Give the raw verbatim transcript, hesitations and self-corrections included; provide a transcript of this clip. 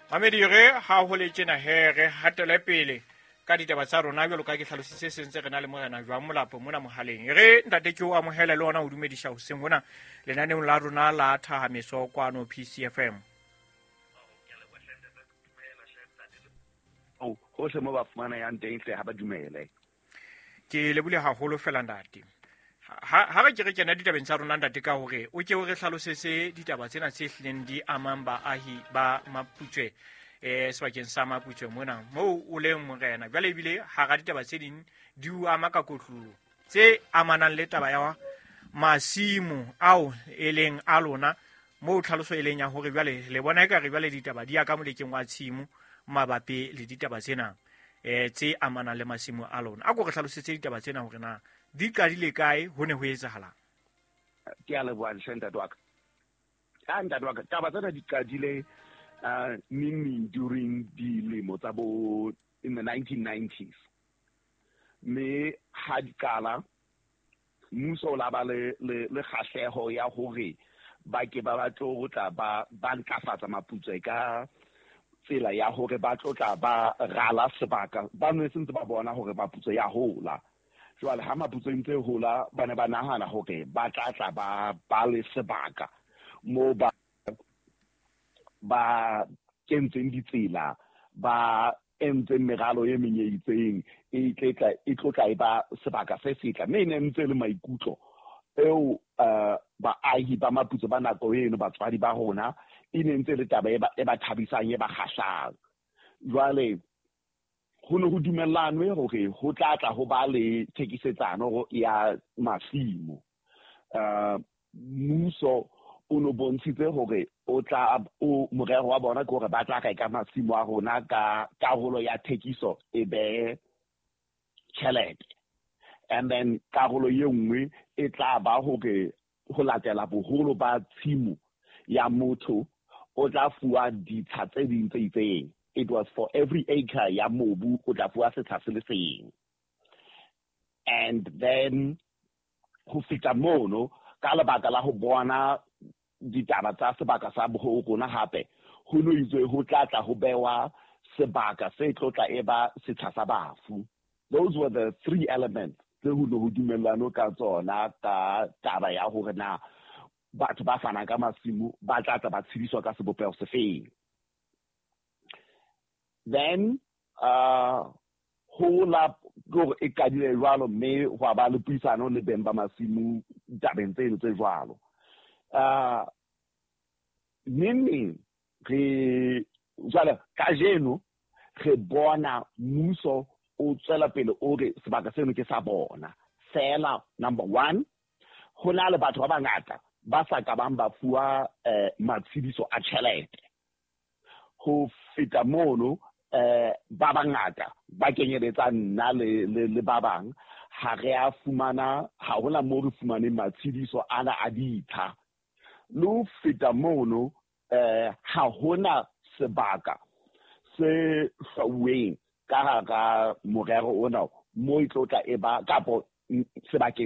Mamedi re ha ho le tjena he re hatele pele ka ditaba tsa rona bjalo ka ke hlalositse se ntse re na le morena jwa molapo mona mohaleng re ntate ke o amohela le ona o dumedisha ho seng hona lenaneng la rona la Thahamiso kwano P C F M. Oh, ho se mo ba fumana yang teng hle ha ba dumele. Ke le bule haholo fela ntate. Ha ha re ke re kena ditabeng tsa rona ntate ka hore o ke o re hlalosetse ditaba tsena tse hlileng di amang baahi ba Maputswe eh sebakeng sa Maputswe mona moo o leng morena jwale ebile ha ga ditaba tse ding di o ama ka kotlulo tse amanang le taba ya masimo ao e leng a lona moo tlhaloso e leng ya hore jwale le bona eka re jwale ditaba di ya ka molekeng wa tshimo mabapi le ditaba tsena eh tse amanang le masimo a lona a go re hlalosetse ditaba tsena hore na di qadile kae ho ne ho etsahalang? Ke a leboha ntate wa ka. Ha ntate wa ka taba tsena di qadile uh nini during dilemo tsa bo in the nineteen nineties. Me ha di qala mmuso la ba le le kgahleho ya hore ba ke ba batlo go tla ba ba ntlafatsa Maputswe ka tsela ya hore ba tlotla ba rala sebaka ba ne sentse ba bona hore Maputswe ya hola. Jwale ha Maputswe ntse hola ba ne ba nahana hore ba tla tla ba ba le sebaka mo ba ba kentseng ditsela ba entse meralo e menyeitseng e tletla e tlotla e ba sebaka se setla mme ne ntse le maikutlo eo uh ba ahi ba Maputswe ba nako eno batswadi ba rona e ne ntse le taba e ba e ba thabisang e ba khahlang. Jwale ho no ho dumellanwe hore ho tla tla ho ba le thekisetsano ya masimo. Uh muso o no bontshitse hore o tla o morero wa bona ke hore ba tla ka ka masimo a rona ka karolo ya thekiso e be tjhelete. And then karolo ye nngwe e tla ba hore ho latela boholo ba tshimo ya motho o tla fuwa ditsha tse ding tse itseng. It was for every acre ya mobu o tla fuwa setsha se le seng. And then ho fita mono ka lebaka la ho bona ditaba tsa sebaka sa boholo rona hape ho no itse ho tla tla ho bewa sebaka se tlotla e ba setsha sa bafu. Those were the three elements tse ho no ho dumellano ka tsona ka taba ya hore na batho ba fana ka masimo ba tla tla ba tshediswa ka sebopego se feng. Then uh hola go e kadile jwalo mme ho ba le puisano le beng ba masimo tabeng tseno tse jwalo. Uh nini re jwale ka jeno re bona muso o tsela pele o re sebaka seno ke sa bona. Fela number one ho na le batho ba bangata ba sa ka bang ba fuwa eh matsidiso a tjhelete. Ho fita mono eh ba bangata ba kenyeletsa nna le le ba bang ha re a fumana ha hona mo re fumane matsidiso ana a ditsha. Lo fita mono eh ha hona sebaka se hlaweng ka ga morero ona mo itlotla e ba kapo sebaka